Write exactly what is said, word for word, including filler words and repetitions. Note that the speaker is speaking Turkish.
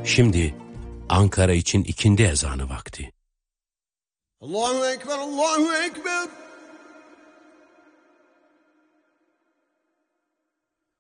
Şimdi Ankara için ikindi ezanı vakti. Allahu Ekber, Allahu Ekber.